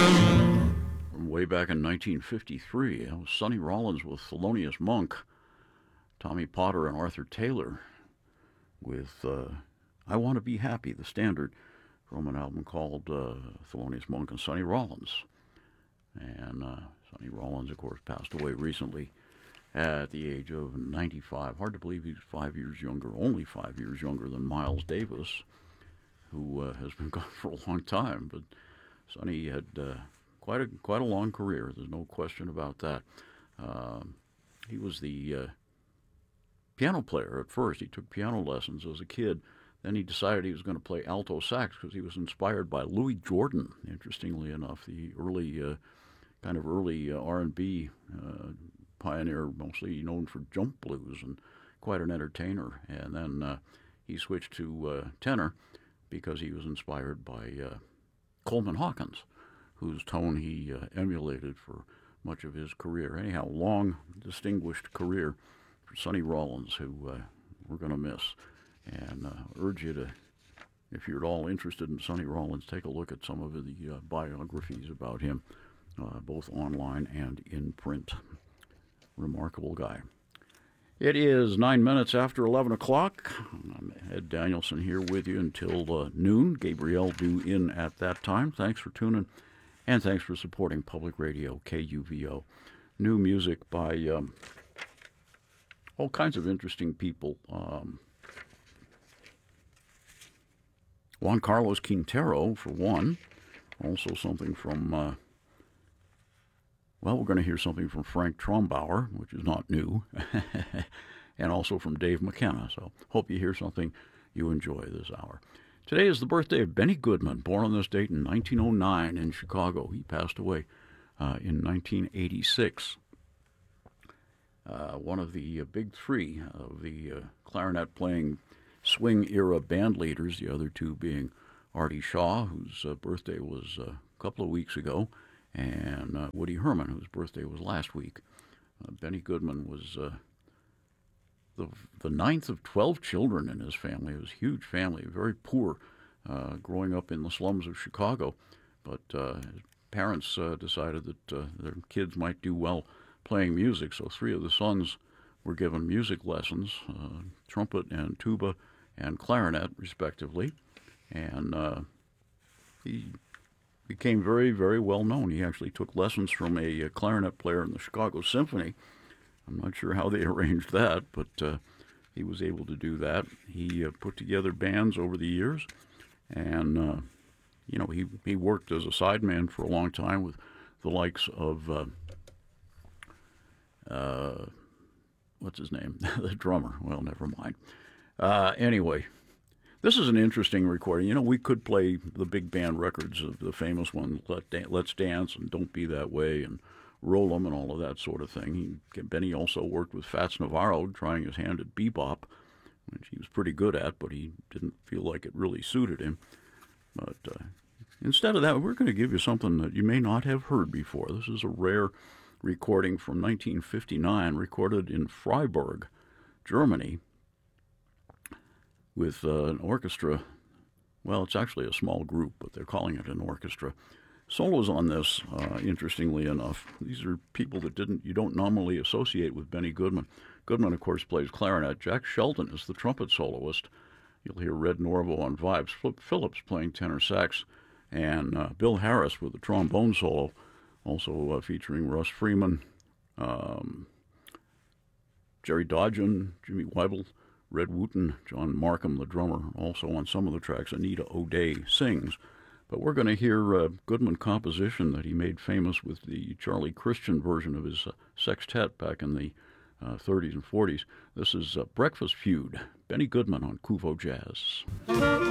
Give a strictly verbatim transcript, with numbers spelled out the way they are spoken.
From way back in nineteen fifty-three, that was Sonny Rollins with Thelonious Monk, Tommy Potter and Arthur Taylor with uh, I Want to Be Happy, the standard from an album called uh, Thelonious Monk and Sonny Rollins. And uh, Sonny Rollins, of course, passed away recently at the age of ninety-five. Hard to believe he's five years younger, only five years younger than Miles Davis, who uh, has been gone for a long time. But Sonny had uh, quite a quite a long career. There's no question about that. Um, he was the uh, piano player at first. He took piano lessons as a kid. Then he decided he was going to play alto sax because he was inspired by Louis Jordan, interestingly enough, the early, uh, kind of early uh, R and B uh, pioneer, mostly known for jump blues and quite an entertainer. And then uh, he switched to uh, tenor because he was inspired by uh, Coleman Hawkins, whose tone he uh, emulated for much of his career. Anyhow, long, distinguished career for Sonny Rollins, who uh, we're going to miss. And uh, urge you to, if you're at all interested in Sonny Rollins, take a look at some of the uh, biographies about him, uh, both online and in print. Remarkable guy. It is nine minutes after eleven o'clock. I'm Ed Danielson here with you until uh, noon. Gabrielle due in at that time. Thanks for tuning, and thanks for supporting Public Radio, K U V O. New music by um, all kinds of interesting people. Um, Juan Carlos Quintero, for one. Also something from, uh, well, we're going to hear something from Frank Trombauer, which is not new, and also from Dave McKenna. So hope you hear something you enjoy this hour. Today is the birthday of Benny Goodman, born on this date in nineteen oh nine in Chicago. He passed away uh, in nineteen eighty-six. Uh, one of the uh, big three of the uh, clarinet-playing swing-era band leaders, the other two being Artie Shaw, whose uh, birthday was uh, a couple of weeks ago, and uh, Woody Herman, whose birthday was last week. Uh, Benny Goodman was uh, the the ninth of twelve children in his family. It was a huge family, very poor, uh, growing up in the slums of Chicago. But uh, his parents uh, decided that uh, their kids might do well playing music, so three of the sons were given music lessons, uh, trumpet and tuba and clarinet, respectively. And uh, he became very, very well known. He actually took lessons from a, a clarinet player in the Chicago Symphony. I'm not sure how they arranged that, but uh, he was able to do that. He uh, put together bands over the years, and uh, you know he he worked as a sideman for a long time with the likes of uh, uh, what's his name, the drummer. Well, never mind. Uh, anyway, this is an interesting recording. You know, we could play the big band records of the famous ones, Let Dan- Let's Dance and Don't Be That Way and Roll 'em and all of that sort of thing. He, Benny also worked with Fats Navarro, trying his hand at bebop, which he was pretty good at, but he didn't feel like it really suited him. But uh, instead of that, we're going to give you something that you may not have heard before. This is a rare recording from nineteen fifty-nine, recorded in Freiburg, Germany, with uh, an orchestra. Well, it's actually a small group, but they're calling it an orchestra. Solos on this, uh, interestingly enough, these are people that didn't you don't normally associate with Benny Goodman. Goodman, of course, plays clarinet. Jack Shelton is the trumpet soloist. You'll hear Red Norvo on vibes, Flip Phillips playing tenor sax, and uh, Bill Harris with the trombone solo, also uh, featuring Russ Freeman, um, Jerry Dodgen, Jimmy Weibel, Red Wooten, John Markham, the drummer. Also on some of the tracks, Anita O'Day sings. But we're going to hear a Goodman composition that he made famous with the Charlie Christian version of his uh, sextet back in the uh, thirties and forties. This is uh, Breakfast Feud, Benny Goodman on Kuvo Jazz.